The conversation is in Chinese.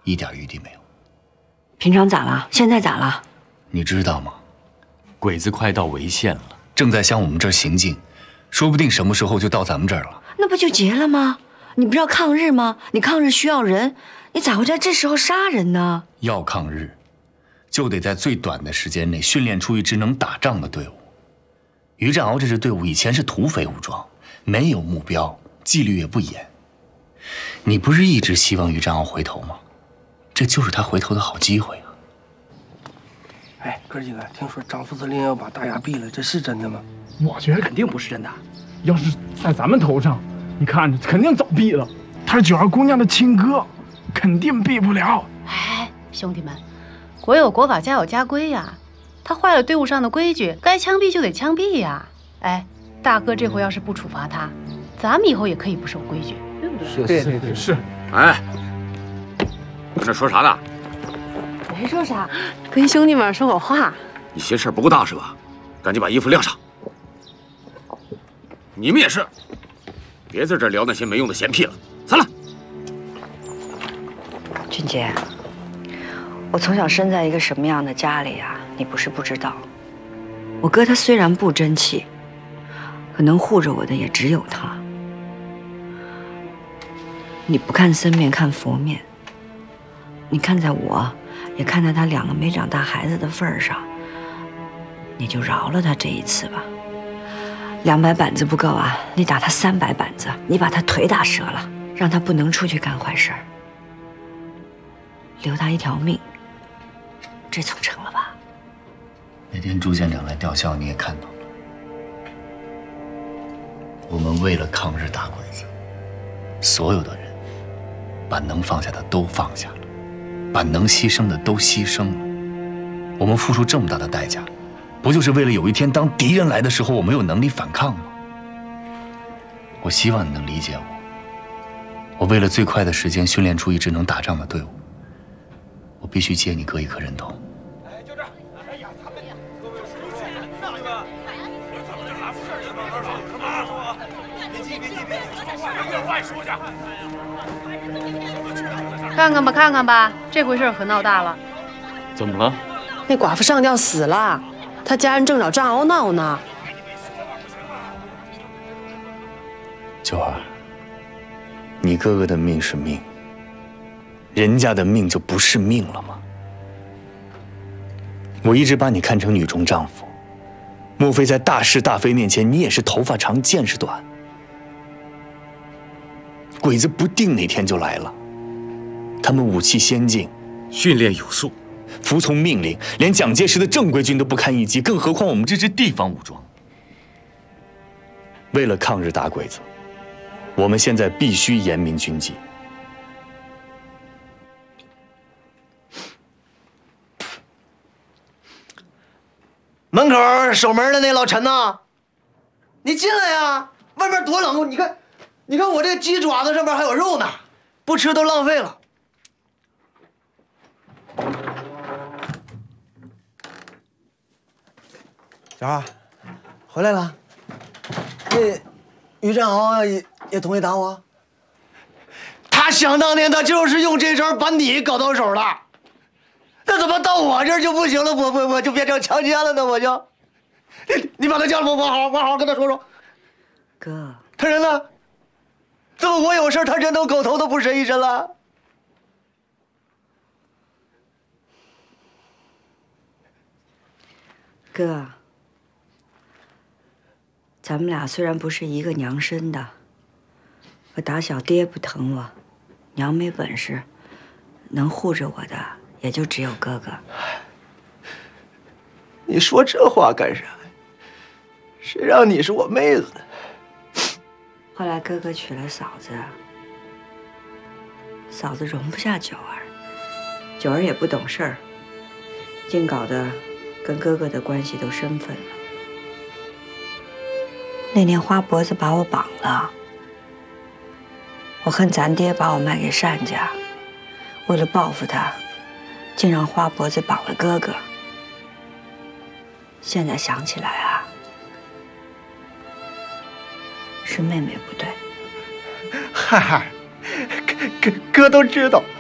一点余地没有。 平常咋了？现在咋了？ 你知道吗？ 鬼子快到潍县了， 正在向我们这儿行进，说不定什么时候就到咱们这儿了。 那不就结了吗？你不是要抗日吗？你抗日需要人，你咋会在这时候杀人呢？ 要抗日，就得在最短的时间内训练出一支能打仗的队伍。于占鳌这支队伍以前是土匪武装，没有目标，纪律也不严。你不是一直希望于占鳌回头吗？这就是他回头的好机会啊！ 哎，哥几个，听说张副司令要把大衙毙了，这是真的吗？ 我觉得肯定不是真的。要是在咱们头上，你看着肯定早毙了。他是9儿姑娘的亲哥，肯定毙不了。 哎，兄弟们，国有国法，家有家规呀。他坏了队伍上的规矩，该枪毙就得枪毙呀。哎，大哥这回要是不处罚他，咱们以后也可以不守规矩，对不对？ 对是。 哎，搁这说啥呢？ 没说啥，跟兄弟们说会话。 你嫌事儿不够大是吧？赶紧把衣服晾上。你们也是，别在这儿聊那些没用的闲屁了，散了。 俊杰，我从小生在一个什么样的家里呀？你不是不知道。我哥他虽然不争气，可能护着我的也只有他。你不看僧面看佛面，你看在我，也看在他2个没长大孩子的份上，你就饶了他这一次吧。200板子不够啊，你打他300板子，你把他腿打折了，让他不能出去干坏事儿，留他一条命，这总成了吧？ 那天朱县长来吊孝，你也看到了。我们为了抗日打鬼子，所有的人把能放下的都放下了，把能牺牲的都牺牲了。我们付出这么大的代价，不就是为了有一天当敌人来的时候，我们有能力反抗吗？我希望你能理解我。我为了最快的时间训练出一支能打仗的队伍，我必须借你哥一颗人头。 哎，就这。哎呀，他们各位说一下，上一个，怎么就拿出事儿去了？干嘛说？别急，有话说去。 看看吧，看看吧，这回事可闹大了。 怎么了？ 那寡妇上吊死了，他家人正找张鳌闹呢。 九儿，你哥哥的命是命，人家的命就不是命了吗？我一直把你看成女中丈夫，莫非在大是大非面前，你也是头发长见识短？鬼子不定哪天就来了，他们武器先进， 训练有素， 服从命令，连蒋介石的正规军都不堪一击，更何况我们这支地方武装。为了抗日打鬼子，我们现在必须严明军纪。 门口守门的那老陈呐，你进来呀！外面多冷，你看我这鸡爪子上面还有肉呢，不吃都浪费了。小二，回来了。那于占鳌也同意打我？他想当年他就是用这招把你搞到手的。那怎么到我这儿就不行了？我就变成强奸了呢？我就，你把他叫来，我好好跟他说说。 哥， 他人呢？怎么我有事他人都狗头都不伸一伸了？ 哥，咱们俩虽然不是一个娘生的，我打小爹不疼我，娘没本事，能护着我的也就只有哥哥。 你说这话干啥呀？谁让你是我妹子的？ 后来哥哥娶了嫂子，嫂子容不下九儿，九儿也不懂事儿，净搞得跟哥哥的关系都生分了。那年花脖子把我绑了，我恨咱爹把我卖给单家，为了报复他，竟让花脖子绑了哥哥。现在想起来啊，是妹妹不对。 嗨，哥都知道。